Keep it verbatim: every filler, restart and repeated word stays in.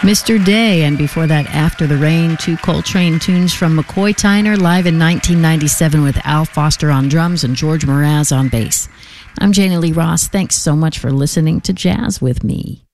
Mister Day, and before that, After the Rain, two Coltrane tunes from McCoy Tyner live in nineteen ninety-seven with Al Foster on drums and George Mraz on bass. I'm Janie Lee Ross. Thanks so much for listening to Jazz with me.